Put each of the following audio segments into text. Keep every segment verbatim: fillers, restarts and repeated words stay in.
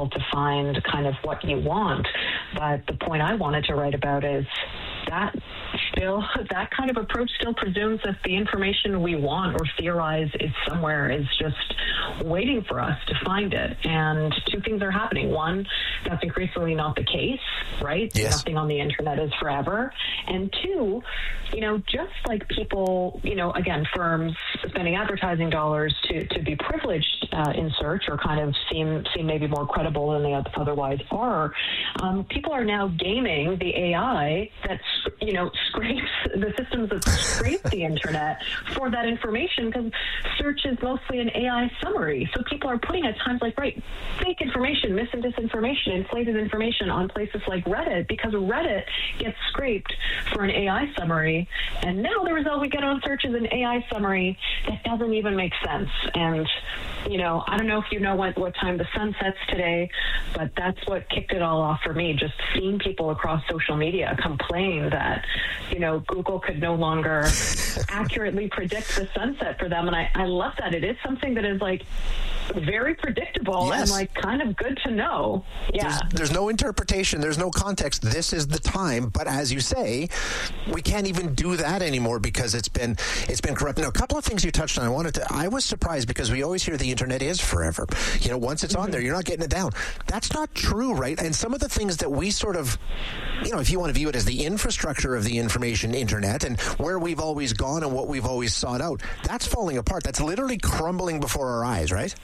difficult to find kind of what you want. But the point I wanted to write about is that still, that kind of approach still presumes that the information we want or theorize is somewhere, is just waiting for us to find it. And two things are happening. One, that's increasingly not the case, right? Yes. Nothing on the internet is forever. And two, you know, just like people, you know, again, firms spending advertising dollars to, to be privileged uh, in search or kind of seem seem maybe more credible than they otherwise are, um, people are now gaming the A I that, you know, scrapes the systems that scrape the internet for that information, because search is mostly an A I summary. So people are putting at times like, right, fake information, mis and disinformation, inflated information on places like Reddit, because Reddit gets scraped for an A I summary. And now the result we get on search is an A I summary that doesn't even make sense. And, you know, I don't know if you know what, what time the sun sets today, but that's what kicked it all off for me. Just seeing people across social media complain that, you know, Google could no longer accurately predict the sunset for them. And I, I love that. It is something that is like very predictable yes. and like kind of good to know. Yeah. There's, there's no interpretation. There's no context. This is the time. But as you say, we can't even do that anymore because it's been it's been corrupt. Now, a couple of things you touched on. I wanted to. I was surprised because we always hear the internet is forever. You know, once it's mm-hmm. on there, you're not getting it down. That's not true, right? And some of the things that we sort of, you know, if you want to view it as the infrastructure of the information internet and where we've always gone and what we've always sought out, that's falling apart. That's literally crumbling before our eyes, right?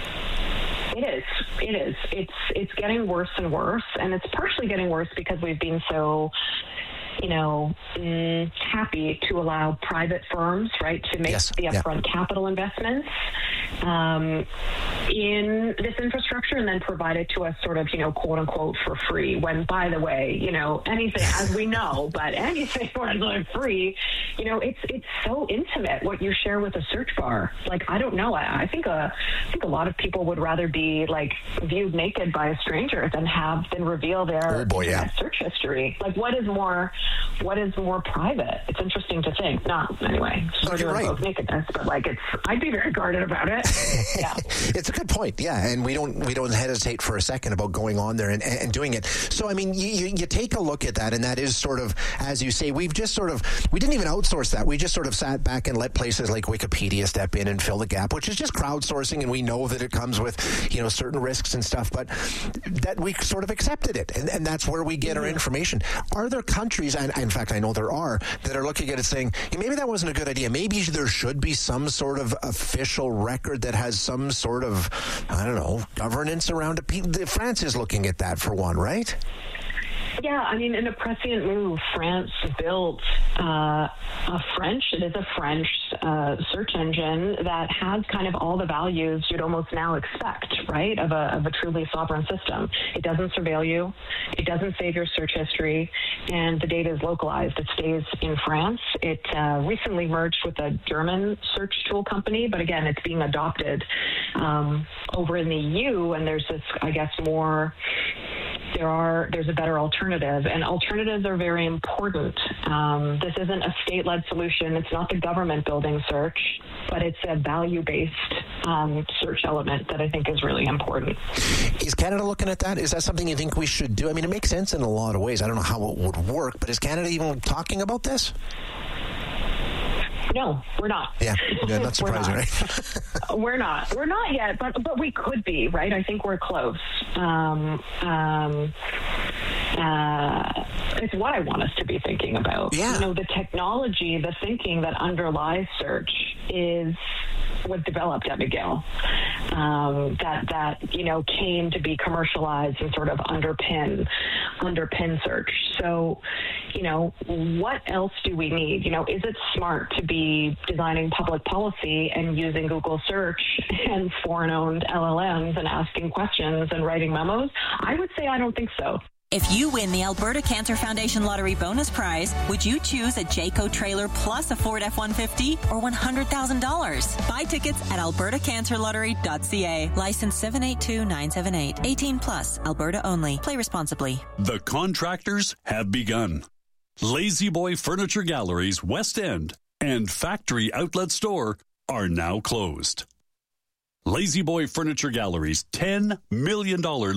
It is. It is. It's it's getting worse and worse, and it's partially getting worse because we've been so, you know, mm, happy to allow private firms, right, to make yes. the upfront yeah. capital investments um, in this infrastructure and then provide it to us sort of, you know, quote unquote, for free. When, by the way, you know, anything, as we know, but anything when it's free, you know, it's it's so intimate what you share with a search bar. Like, I don't know. I, I think a, I think a lot of people would rather be like viewed naked by a stranger than have them reveal their oh boy, yeah. search history. Like, what is more, what is more private? It's interesting to think. Not anyway. No, you're right. Nakedness, but like, it's. I'd be very guarded about it. Yeah, it's a good point. Yeah, and we don't we don't hesitate for a second about going on there and, and doing it. So I mean, you, you you take a look at that, and that is sort of, as you say, we've just sort of we didn't even outsource that. We just sort of sat back and let places like Wikipedia step in and fill the gap, which is just crowdsourcing, and we know that it comes with, you know, certain risks and stuff, but that we sort of accepted it, and, and that's where we get mm-hmm. our information. Are there countries, and in fact I know there are, that are looking at it saying, hey, maybe that wasn't a good idea. Maybe there should be some sort of official record that has some sort of, I don't know, governance around it. France is looking at that for one, right? Yeah, I mean, in a prescient move, France built uh, a French, it is a French uh, search engine that has kind of all the values you'd almost now expect, right, of a, of a truly sovereign system. It doesn't surveil you, it doesn't save your search history, and the data is localized. It stays in France. It uh, recently merged with a German search tool company, but again, it's being adopted um, over in the E U, and there's this, I guess, more... There are, there's a better alternative, and alternatives are very important. Um, this isn't a state-led solution. It's not the government building search, but it's a value-based um, search element that I think is really important. Is Canada looking at that? Is that something you think we should do? I mean, it makes sense in a lot of ways. I don't know how it would work, but is Canada even talking about this? No, we're not. Yeah, yeah, not surprising, we're not. right? We're not. We're not yet, but but we could be, right? I think we're close. Um, um, uh, it's what I want us to be thinking about. Yeah. You know, the technology, the thinking that underlies search is was developed at McGill. Um, that that you know came to be commercialized and sort of underpin underpin search. So, you know, what else do we need? You know, is it smart to be designing public policy and using Google search and foreign-owned L L Ms and asking questions and writing memos? I would say I don't think so. If you win the Alberta Cancer Foundation Lottery Bonus Prize, would you choose a Jayco trailer plus a Ford F one fifty or one hundred thousand dollars? Buy tickets at alberta cancer lottery dot c a. License seven eight two nine seven eight. eighteen plus. Alberta only. Play responsibly. The contractors have begun. Lazy Boy Furniture Galleries West End and Factory Outlet Store are now closed. Lazy Boy Furniture Galleries ten million dollars